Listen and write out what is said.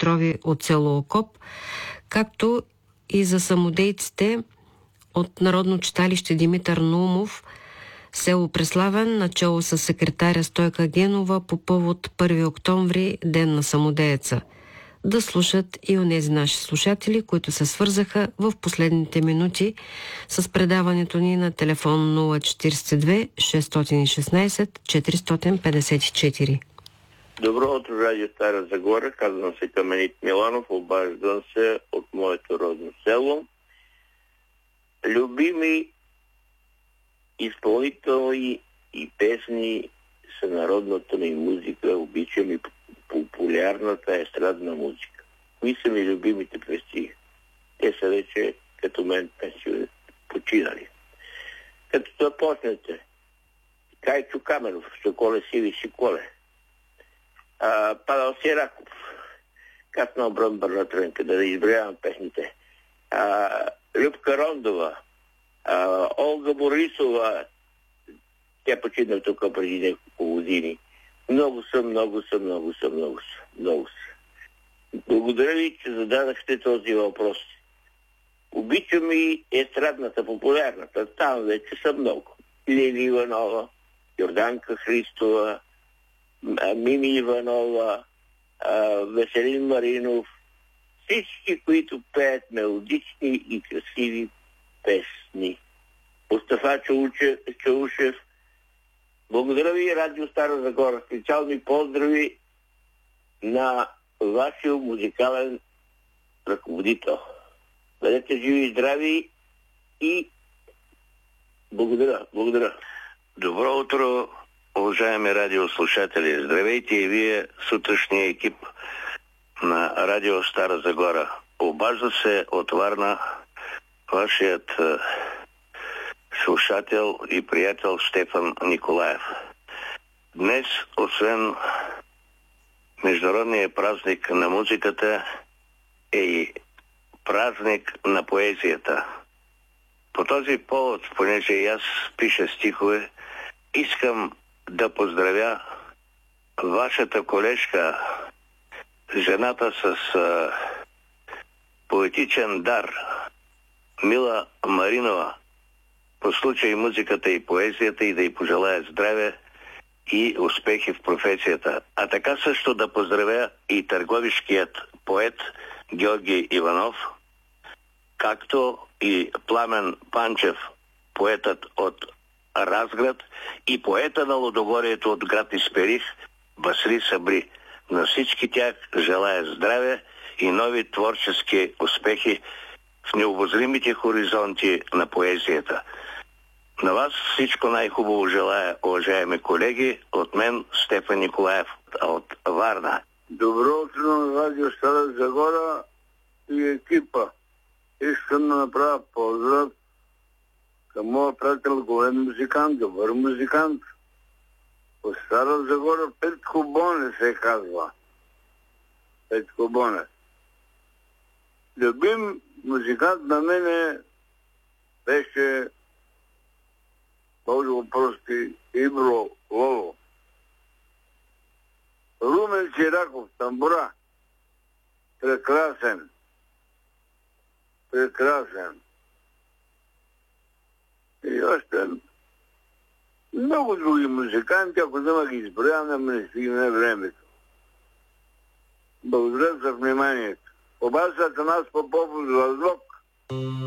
Петрови от село Окоп, както и за самодейците от Народно читалище Димитър Наумов, село Преславен, начало с секретаря Стойка Генова по повод 1 октомври, ден на самодееца. Да слушат и онези наши слушатели, които се свързаха в последните минути с предаването ни на телефон 042 616 454. Добро утро, радио Стара Загора. Казвам се Каменит Миланов, обаждам се от моето родно село. Любими изпълнители и песни са народната ми музика. Обичам и популярната естрадна музика. Кои са ми любимите певци? Те са вече като мен починали. Като започнете, Кайчо Каменов, Соколе Сиви Сиколе, Павел Сираков, Касна Бръмбърна трънка, да изброявам песните, Любка Рондова, Олга Борисова, тя почина тук преди няколко години. Много са. Благодаря ви, че зададахте този въпрос. Обичам и естрадната, популярната. Там вече са много. Лили Иванова, Йорданка Христова, Мими Иванова, Веселин Маринов. Всички, които пеят мелодични и красиви песни. Мустафа Чаушев. Благодаря ви, Радио Стара Загора. Специални поздрави на вашия музикален ръководител. Бъдете живи и здрави и благодаря. Добро утро, уважаеми радиослушатели. Здравейте и вие, сутрешния екип на Радио Стара Загора. Обажда се от Варна вашият слушател и приятел Стефан Николаев. Днес, освен Международния празник на музиката, е и празник на поезията. По този повод, понеже и аз пиша стихове, искам да поздравя вашата колежка, жената с поетичен дар, Мила Маринова, по случай музиката и поезията, и да й пожелая здраве и успехи в професията. А така също да поздравя и търговишкият поет Георги Иванов, както и Пламен Панчев, поетът от Разград, и поета на Лудогорието от град Исперих, Басли Сабри. На всички тях желая здраве и нови творчески успехи в необозримите хоризонти на поезията. На вас всичко най-хубаво желая, уважаеми колеги, от мен Стефан Николаев от Варна. Добро утро на Радио Стара Загора и екипа. Искам да направя поздрав към моя приятел, голем музикант, добър музикант. От Стара Загора Петко Бонев се казва. Петко Бонев. Любим музикант на мене беше, Боже го прости, Ибро Лоло. Румен Сираков, тамбура. Прекрасен. И още много други музиканти, ако да ме ги изброявам, не стигне времето. Благодаря за вниманието. Обаче Атанас Попов от Разлог.